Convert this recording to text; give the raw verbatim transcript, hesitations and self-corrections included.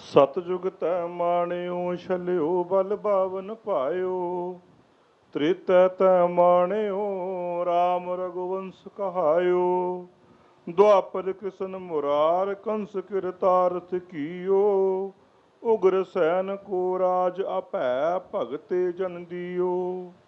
सतयुग तै माणियो छलियो बल बावन पायो। त्रेतै तै माणियो राम रघुवंश कहायो। द्वापर कृष्ण मुरार कंस किरतारथ कियो। उग्र सैन को राज अपै भगते जन दियो।